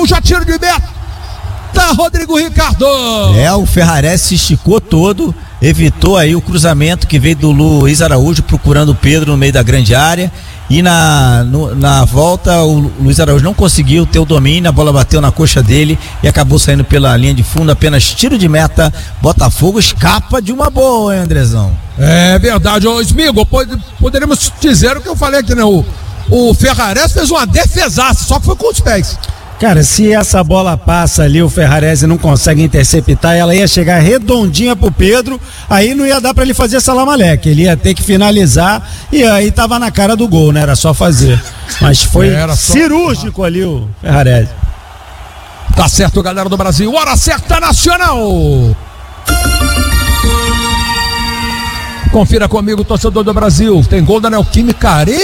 Araújo, tiro de meta, Rodrigo Ricardo. O Ferrarese se esticou todo, evitou aí o cruzamento que veio do Luiz Araújo procurando o Pedro no meio da grande área, e na volta o Luiz Araújo não conseguiu ter o domínio, a bola bateu na coxa dele e acabou saindo pela linha de fundo, apenas tiro de meta. Botafogo escapa de uma boa, hein, Andrezão? É verdade, ô Smigo, poderíamos dizer o que eu falei aqui, né? O Ferrarese fez uma defesaça, só que foi com os pés. Cara, se essa bola passa ali, o Ferrarese não consegue interceptar, ela ia chegar redondinha pro Pedro, aí não ia dar pra ele fazer salamaleque, ele ia ter que finalizar, e aí tava na cara do gol, né? Era só fazer. Mas foi cirúrgico ali o Ferrarese. Tá certo, galera do Brasil, hora certa nacional. Confira comigo, torcedor do Brasil, tem gol da Neoquímica Arena.